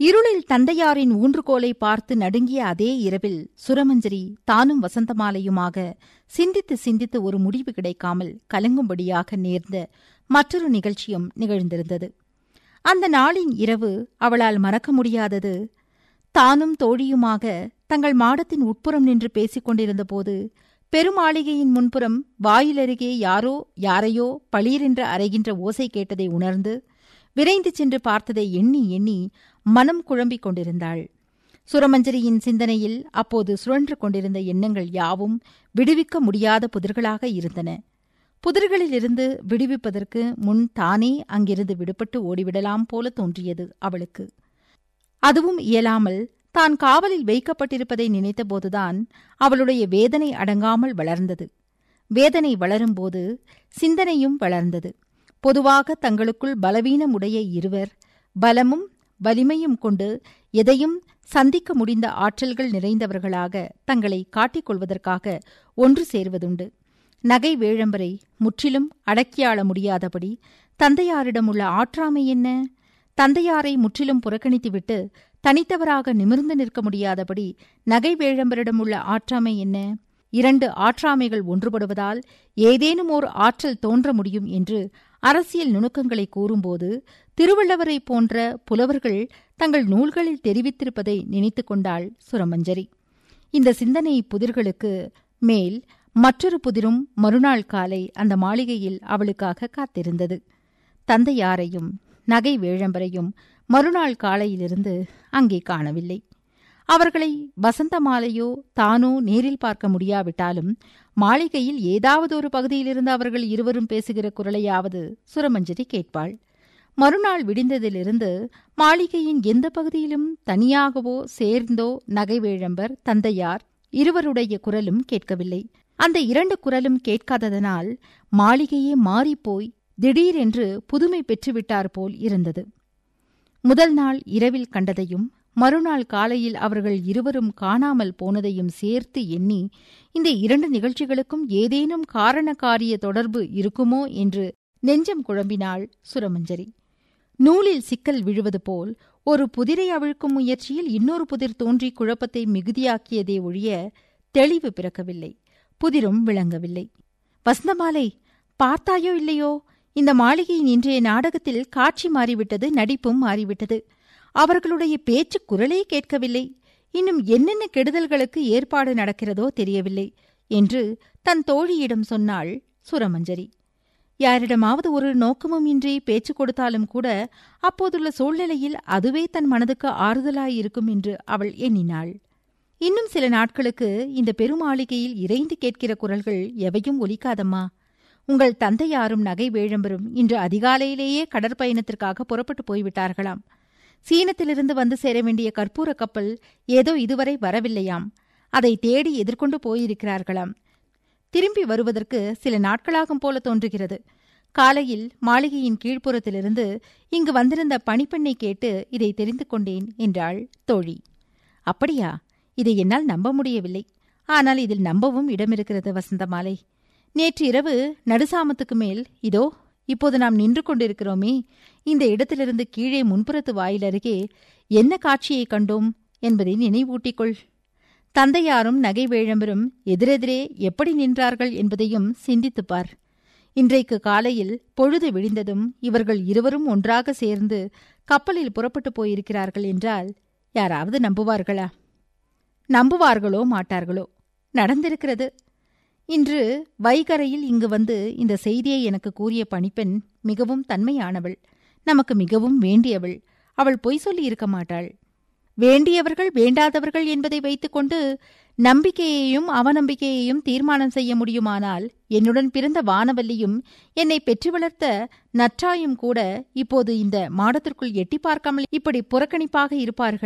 இருளில் தந்தையாரின் ஊன்றுகோலை பார்த்து நடுங்கிய அதே இரவில் சுரமஞ்சரி தானும் வசந்தமாலையுமாக சிந்தித்து சிந்தித்து ஒரு முடிவு கிடைக்காமல் கலங்கும்படியாக நேர்ந்த மற்றொரு நிகழ்ச்சியும் நிகழ்ந்திருந்தது. அந்த நாளின் இரவு அவளால் மறக்க முடியாதது. தானும் தோழியுமாக தங்கள் மாடத்தின் உட்புறம் நின்று பேசிக் கொண்டிருந்தபோது பெருமாளிகையின் முன்புறம் வாயிலருகே யாரோ யாரையோ பளீரென்று அறைகின்ற ஓசை கேட்டதை உணர்ந்து விரைந்து சென்று பார்த்ததை எண்ணி எண்ணி மனம் குழம்பிக் கொண்டிருந்தாள். சுரமஞ்சரியின் சிந்தனையில் அப்போது சுழன்று கொண்டிருந்த எண்ணங்கள் யாவும் விடுவிக்க முடியாத புதிர்களாக இருந்தன. புதிர்களிலிருந்து விடுவிப்பதற்கு முன் தானே அங்கிருந்து விடுபட்டு ஓடிவிடலாம் போல தோன்றியது அவளுக்கு. அதுவும் இயலாமல் தான் காவலில் வைக்கப்பட்டிருப்பதை நினைத்தபோதுதான் அவளுடைய வேதனை அடங்காமல் வளர்ந்தது. வேதனை வளரும்போது சிந்தனையும் வளர்ந்தது. பொதுவாக தங்களுக்குள் பலவீனமுடைய இருவர் பலமும் வலிமையும் கொண்டு எதையும் சந்திக்க முடிந்த ஆற்றல்கள் நிறைந்தவர்களாக தங்களை காட்டிக்கொள்வதற்காக ஒன்று சேர்வதுண்டு. நகை வேழம்பரை முற்றிலும் அடக்கியாள முடியாதபடி தந்தையாரிடமுள்ள ஆற்றாமை என்ன? தந்தையாரை முற்றிலும் புறக்கணித்துவிட்டு தனித்தவராக நிமிர்ந்து நிற்க முடியாதபடி நகை வேழம்பரிடமுள்ள ஆற்றாமை என்ன? இரண்டு ஆற்றாமைகள் ஒன்றுபடுவதால் ஏதேனும் ஓர் ஆற்றல் தோன்ற முடியும் என்று அரசியல் நுணுக்கங்களை கூறும்போது திருவள்ளுவரை போன்ற புலவர்கள் தங்கள் நூல்களில் தெரிவித்திருப்பதை நினைத்து கொண்டாள் சுரமஞ்சரி. இந்த சிந்தனை புதிர்களுக்கு மேல் மற்றொரு புதிரும் மறுநாள் காலை அந்த மாளிகையில் அவளுக்காக காத்திருந்தது. தந்தையாரையும் நகை வேழம்பரையும் மறுநாள் காலையிலிருந்து அங்கே காணவில்லை. அவர்களை வசந்தமாலையோ தானோ நேரில் பார்க்க முடியாவிட்டாலும் மாளிகையில் ஏதாவது ஒரு பகுதியிலிருந்து அவர்கள் இருவரும் பேசுகிற குரலையாவது சுரமஞ்சரி கேட்பாள். மறுநாள் விடிந்ததிலிருந்து மாளிகையின் எந்த பகுதியிலும் தனியாகவோ சேர்ந்தோ நகைவேழம்பர் தந்தையார் இருவருடைய குரலும் கேட்கவில்லை. அந்த இரண்டு குரலும் கேட்காததனால் மாளிகையே மாறிப்போய் திடீரென்று புதுமை பெற்றுவிட்டார் போல் இருந்தது. முதல் நாள் இரவில் கண்டதையும் மறுநாள் காலையில் அவர்கள் இருவரும் காணாமல் போனதையும் சேர்த்து எண்ணி இந்த இரண்டு நிகழ்ச்சிகளுக்கும் ஏதேனும் காரண காரிய தொடர்பு இருக்குமோ என்று நெஞ்சம் குழம்பினாள் சுரமஞ்சரி. நூலில் சிக்கல் விழுவது போல் ஒரு புதிரை அவிழ்க்கும் முயற்சியில் இன்னொரு புதிர் தோன்றி குழப்பத்தை மிகுதியாக்கியதே ஒழிய தெளிவு பிறக்கவில்லை. புதிரும் விளங்கவில்லை. வசந்தமாலை, பார்த்தாயோ இல்லையோ, இந்த மாளிகையின் இன்றைய நாடகத்தில் காட்சி மாறிவிட்டது, நடிப்பும் மாறிவிட்டது. அவர்களுடைய பேச்சு குரலே கேட்கவில்லை. இன்னும் என்னென்ன கெடுதல்களுக்கு ஏற்பாடு நடக்கிறதோ தெரியவில்லை என்று தன் தோழியிடம் சொன்னாள் சுரமஞ்சரி. யாரிடமாவது ஒரு நோக்கமும் இன்றி பேச்சு கொடுத்தாலும் கூட அப்போதுள்ள சூழ்நிலையில் அதுவே தன் மனதுக்கு ஆறுதலாயிருக்கும் என்று அவள் எண்ணினாள். இன்னும் சில நாட்களுக்கு இந்த பெருமாளிகையில் இறைந்து கேட்கிற குரல்கள் எவையும் ஒலிக்காதம்மா. உங்கள் தந்தையாரும் நகை வேழம்பரும் இன்று அதிகாலையிலேயே கடற்பயணத்திற்காக புறப்பட்டு போய்விட்டார்களாம். சீனத்திலிருந்து வந்து சேர வேண்டிய கற்பூர கப்பல் ஏதோ இதுவரை வரவில்லையாம். அதை தேடி எதிர்கொண்டு போயிருக்கிறார்களாம். திரும்பி வருவதற்கு சில நாட்களாகும் போல தோன்றுகிறது. காலையில் மாளிகையின் கீழ்ப்புறத்திலிருந்து இங்கு வந்திருந்த பணிப்பெண்ணை கேட்டு இதை தெரிந்து கொண்டேன் என்றாள் தோழி. அப்படியா? இதை என்னால் நம்ப முடியவில்லை. ஆனால் இதில் நம்பவும் இடமிருக்கிறது வசந்தமாலை. நேற்று இரவு நடுசாமத்துக்கு மேல் இதோ இப்போது நாம் நின்று கொண்டிருக்கிறோமே, இந்த இடத்திலிருந்து கீழே முன்புறத்து வாயிலருகே என்ன காட்சியை கண்டோம் என்பதை நினைவூட்டிக்கொள். தந்தையாரும் நகை வேழம்பரும் எதிரெதிரே எப்படி நின்றார்கள் என்பதையும் சிந்தித்துப்பார். இன்றைக்கு காலையில் பொழுது விடிந்ததும் இவர்கள் இருவரும் ஒன்றாக சேர்ந்து கப்பலில் புறப்பட்டு போயிருக்கிறார்கள் என்றால் யாராவது நம்புவார்களா? நம்புவார்களோ மாட்டார்களோ? நடந்திருக்கிறது. இன்று வைகரையில் இங்கு வந்து இந்த செய்தியை எனக்கு கூறிய பணிப்பெண் மிகவும் தன்மையானவள், நமக்கு மிகவும் வேண்டியவள். அவள் பொய் சொல்லி இருக்க மாட்டாள். வேண்டியவர்கள் வேண்டாதவர்கள் என்பதை வைத்துக்கொண்டு நம்பிக்கையையும் அவநம்பிக்கையையும் தீர்மானம் செய்ய முடியுமானால் என்னுடன் பிறந்த வானவல்லியும் என்னை பெற்று வளர்த்த நற்றாயும் கூட இப்போது இந்த மாடத்திற்குள் எட்டி பார்க்காமல் இப்படி புறக்கணிப்பாக இருப்பார்கள்.